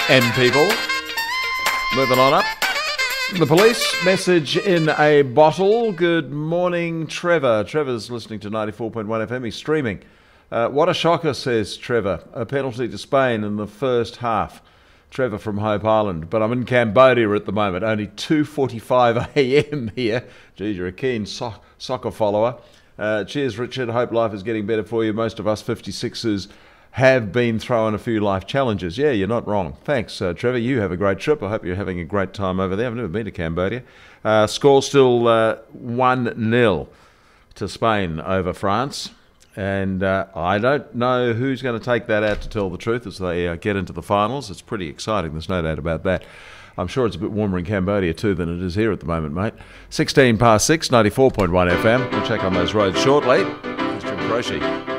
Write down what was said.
M people. Moving on up. The police message in a bottle. Good morning, Trevor. Trevor's listening to 94.1 FM. He's streaming. What a shocker, says Trevor. A penalty to Spain in the first half. Trevor from Hope Island. But I'm in Cambodia at the moment. Only 2:45 a.m. here. Geez, you're a keen soccer follower. Cheers, Richard. Hope life is getting better for you. Most of us 56ers have been throwing a few life challenges. Yeah, you're not wrong. Thanks, Trevor. You have a great trip. I hope you're having a great time over there. I've never been to Cambodia. Score still 1-0 to Spain over France. And I don't know who's going to take that out, to tell the truth, as they get into the finals. It's pretty exciting. There's no doubt about that. I'm sure it's a bit warmer in Cambodia too than it is here at the moment, mate. 6:16, 94.1 FM. We'll check on those roads shortly. It's Jim Croce.